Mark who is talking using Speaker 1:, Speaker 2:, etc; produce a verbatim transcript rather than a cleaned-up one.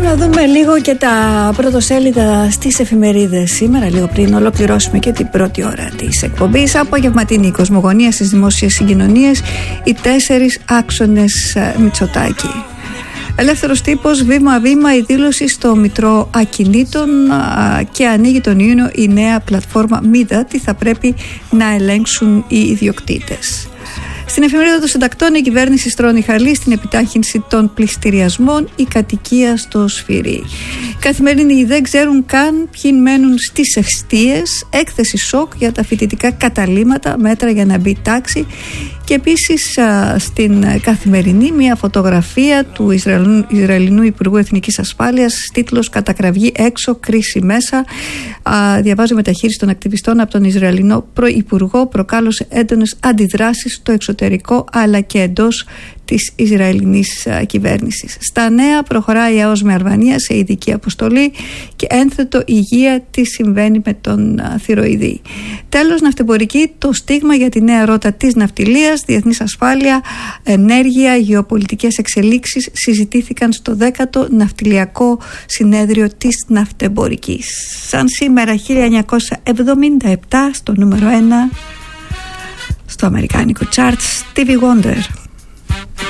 Speaker 1: Να δούμε λίγο και τα πρωτοσέλιδα στις εφημερίδες σήμερα, λίγο πριν ολοκληρώσουμε και την πρώτη ώρα της εκπομπής. Απογευματινή κοσμογονία στις δημόσιες συγκοινωνίες, οι τέσσερις άξονες Μητσοτάκη. Ελεύθερος τύπος, βήμα-βήμα η δήλωση στο Μητρό Ακινήτων και ανοίγει τον Ιούνιο η νέα πλατφόρμα Μίδα, τι θα πρέπει να ελέγξουν οι ιδιοκτήτες. Στην εφημερίδα των συντακτών, η κυβέρνηση στρώνει χαλί στην επιτάχυνση των πληστηριασμών, η κατοικία στο Σφυρί. Οι καθημερινοί δεν ξέρουν καν ποιοι μένουν στις εστίες, έκθεση σοκ για τα φοιτητικά καταλύματα, μέτρα για να μπει τάξη. Και επίσης στην Καθημερινή μια φωτογραφία του Ισραηλινού, Ισραηλινού Υπουργού Εθνικής Ασφάλειας, τίτλος «Κατακραυγή έξω, κρίση μέσα». Α, διαβάζω μεταχείριση των ακτιβιστών από τον Ισραηλινό Προϋπουργό, προκάλεσε έντονες αντιδράσεις στο εξωτερικό αλλά και εντός της Ισραηλινής κυβέρνησης. Στα νέα, προχωράει η ΑΟΣ με Αλβανία σε ειδική αποστολή και ένθετο υγεία τι συμβαίνει με τον θηροειδή. Τέλος, ναυτεμπορική, το στίγμα για τη νέα ρότα της ναυτιλίας, διεθνής ασφάλεια, ενέργεια, γεωπολιτικές εξελίξεις συζητήθηκαν στο δέκατο ναυτιλιακό συνέδριο της ναυτεμπορικής. Σαν σήμερα χίλια εννιακόσια εβδομήντα επτά στο νούμερο ένα στο αμερικάνικο charts Stevie Wonder.